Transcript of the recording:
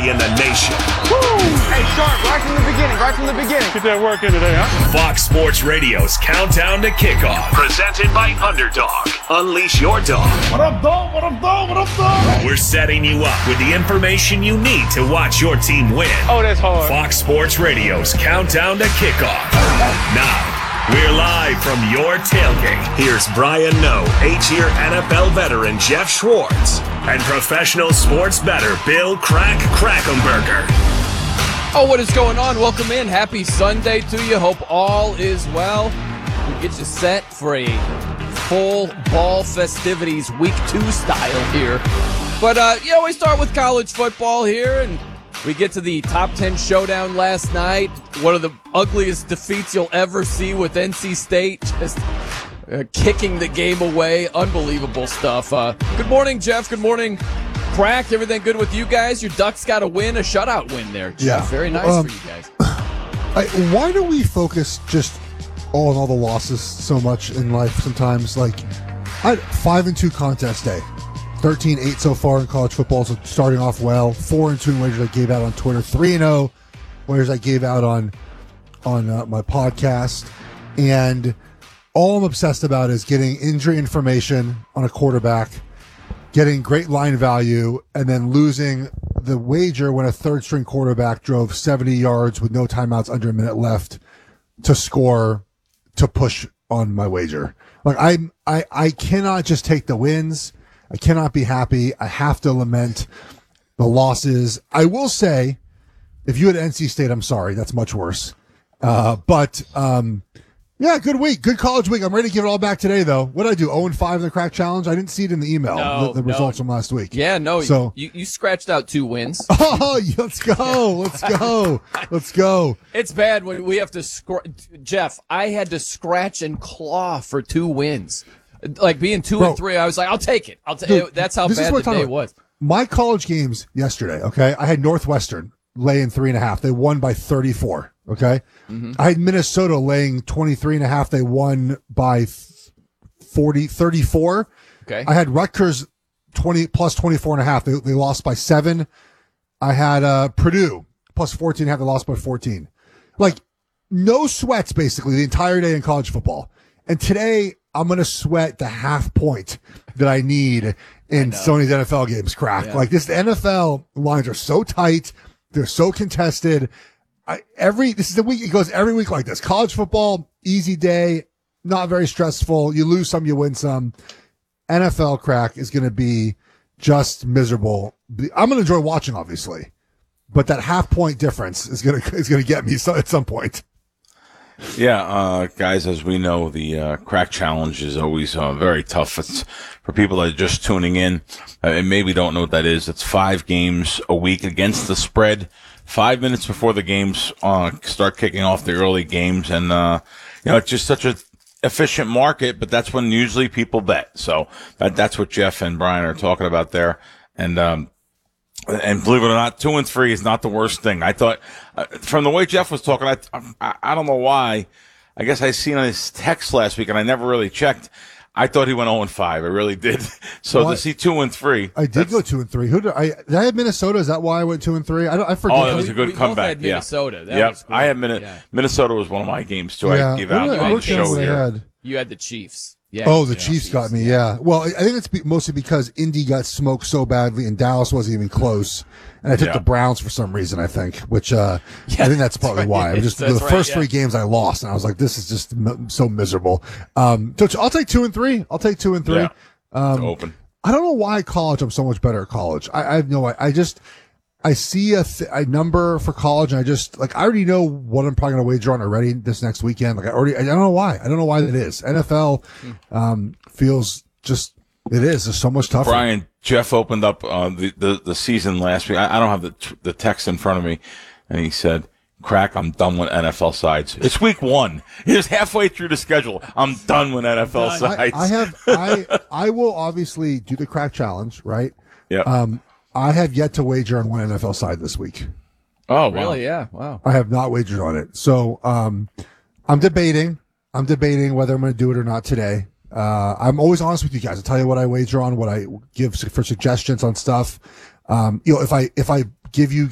party in the nation. Woo! Hey, Sharp, right from the beginning. Get that work in today, huh? Fox Sports Radio's Countdown to Kickoff, presented by Underdog. Unleash your dog. What up, dog? What up, dog? What up, dog? We're setting you up with the information you need to watch your team win. Oh, that's hard. Fox Sports Radio's Countdown to Kickoff. Now, we're live from your tailgate. Here's Brian Noe, 8-year NFL veteran Jeff Schwartz, and professional sports bettor Bill Krackomberger. Oh, what is going on? Welcome in. Happy Sunday to you. Hope all is well. We get you set for a full ball festivities week 2 style here. But, we start with college football here, and we get to the top 10 showdown last night. One of the ugliest defeats you'll ever see with NC State just kicking the game away. Unbelievable stuff. Good morning, Jeff. Good morning, Crack. Everything good with you guys? Your Ducks got a win, a shutout win there. Jeff. Yeah. Very nice for you guys. Why do we focus just on all the losses so much in life sometimes? Like, I had 5-2 contest day. 13-8 so far in college football, so starting off well. 4-2 in wagers I gave out on Twitter. 3-0 wagers I gave out on my podcast. And all I'm obsessed about is getting injury information on a quarterback, getting great line value, and then losing the wager when a third-string quarterback drove 70 yards with no timeouts under a minute left to score to push on my wager. Like I cannot just take the wins. I cannot be happy. I have to lament the losses. I will say, if you had NC State, I'm sorry. That's much worse. Yeah, good week. Good college week. I'm ready to give it all back today, though. What did I do? 0-5 in the Crack Challenge? I didn't see it in the email, the results from last week. Yeah, no. So, you scratched out 2 wins. Oh, let's go. Let's go. Let's go. It's bad when we have to Jeff, I had to scratch and claw for 2 wins. Like being 2-3, I was like, I'll take it. That's how bad the day was. My college games yesterday, okay? I had Northwestern laying 3.5. They won by 34, okay? Mm-hmm. I had Minnesota laying 23.5. They won by 34. Okay. I had Rutgers plus 24.5. They lost by 7. I had Purdue plus 14.5. They lost by 14. Like, no sweats basically the entire day in college football. And today, I'm going to sweat the half point that I need in Sony's NFL games, Crack. Yeah. Like, the NFL lines are so tight. They're so contested. This is the week. It goes every week like this. College football, easy day, not very stressful. You lose some, you win some. NFL, Crack, is going to be just miserable. I'm going to enjoy watching, obviously, but that half point difference is going to get me at some point. Yeah, guys, as we know, the Crack Challenge is always very tough. It's for people that are just tuning in and maybe don't know what that is. It's 5 games a week against the spread, 5 minutes before the games start kicking off the early games. And, it's just such an efficient market, but that's when usually people bet. So that's what Jeff and Brian are talking about there. And believe it or not, 2-3 is not the worst thing. I thought, from the way Jeff was talking, I don't know why. I guess I seen on his text last week, and I never really checked. I thought he went 0-5. I really did. So to see 2-3, I did go 2-3. Did I have Minnesota? Is that why I went 2-3? I forget. Oh, that was a good comeback. Both had Minnesota. Yeah. Yep. I had Minnesota was one of my games too. Yeah. I gave out on the show here. You had the Chiefs. Yeah, the Chiefs got me, yeah. Well, I think it's mostly because Indy got smoked so badly and Dallas wasn't even close. And I took the Browns for some reason, I think, which I think that's probably why. I just the first 3 games I lost, and I was like, this is just so miserable. So I'll take 2-3. I'll take 2-3. Yeah. Open. I don't know why college I'm so much better at college. I have no idea. I see a number for college, and I already know what I'm probably going to wager on already this next weekend. I don't know why. I don't know why that is. NFL, feels just, it is. It's so much tougher. Brian, Jeff opened up, the season last week. I don't have the text in front of me, and he said, Crack, I'm done with NFL sides. It's week 1. It's halfway through the schedule. I'm done with NFL sides. I will obviously do the Crack Challenge, right? Yeah. I have yet to wager on one NFL side this week. Oh, really? Wow. Yeah. Wow. I have not wagered on it. So, I'm debating whether I'm going to do it or not today. I'm always honest with you guys. I'll tell you what I wager on, what I give for suggestions on stuff. If I give you